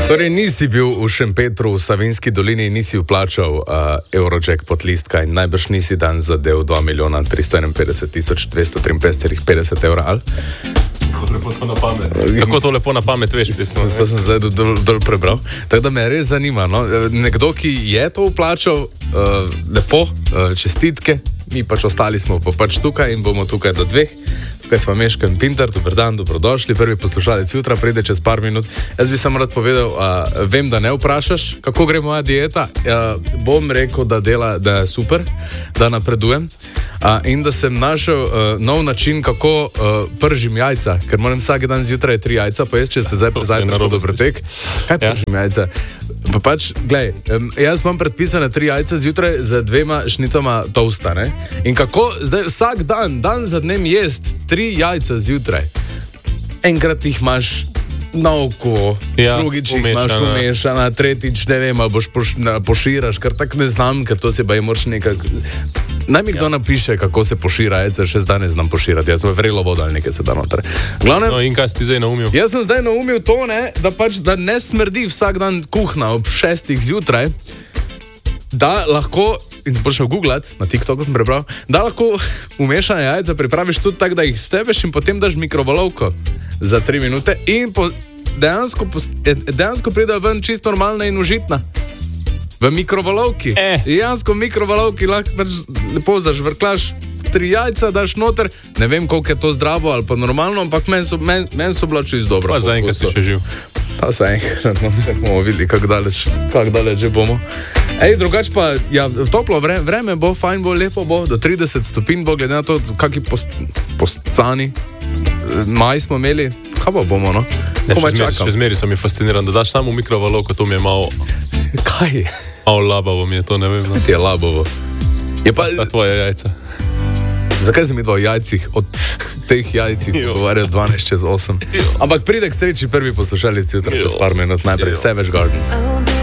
Torej, nisi bil v Šempetru, v Savinjski dolini, nisi vplačal Eurojackpot listka in najbrž nisi dan zadev 2.351.253,50 evra, ali? Kako lepo to na pamet. Kako to lepo na pamet veš, pismo. To sem zdaj dol prebral. Tako da me res zanima, no? Nekdo, ki je to vplačal, lepo, čestitke, mi pač ostali smo pa pač tukaj in bomo tukaj do 2. Tukaj smo Meško in Pintar, dober dan, dobrodošli. Prvi poslušalec jutra pride čez par minut. Jaz bi samo rad povedal, vem, da ne vprašaš, kako gre moja dieta. Bom rekel, da je super, da napredujem. In da sem našel nov način, kako pržim jajca, ker moram vsak dan zjutraj 3 jajca, pa če ste zdaj zajtrk dobro tek. Kaj pržim jajca? Pa pač, glej, jaz imam predpisane 3 jajca zjutraj z 2 šnitoma tosta, ne? In kako zdaj vsak dan za dnem jest 3 jajca zjutraj? Enkrat jih imaš na oko, drugič jih imaš umešana, tretjič ne vem, ali boš poširaš, ker tak ne znam, ker to se pa je moraš nekaj... Naj mi kdo napiše, kako se pošira jajce, še zdaj ne znam poširati, jaz sem vrelo vodo ali nekaj se da noter. Glavnem, no in kaj si ti zdaj naumil? Jaz sem zdaj naumil to, ne, da pač, da ne smrdi vsak dan kuhna ob 6 zjutraj, da lahko, in sem prišel googlat, na TikToku sem prebral, da lahko umešane jajca pripraviš tudi tako, da jih stebeš in potem daš mikrovalovko za 3 minute in dejansko pride ven čisto normalna in užitna. V mikrovalovki. Dejansko v mikrovalovki lahko pač lepo zažvrklaš 3 jajca, daš noter. Ne vem, koliko je to zdravo ali pa normalno, ampak meni so bila čisto dobro. Pa zaenkrat si še živ. Pa zaenkrat, no, tako bomo videli, kako daleč že bomo. Drugač pa, ja, toplo vreme bo, fajn bo, lepo bo, do 30 stopinj bo, glede na to, kaki postcani maj smo imeli. Kaj pa bomo, no? Še zmeri sem mi fasciniran, da daš samo mikrovalovko, to mi je malo... Kaj? Malo labavo mi je to, ne vem. Kaj ti je labavo? Je pa... Ta tvoje jajca. Zakaj se mi dva o jajcih, od teh jajcih pogovarjajo 12:08? Ampak pride k sreči prvi poslušalec jutra čez par minut, najprej Savage Garden.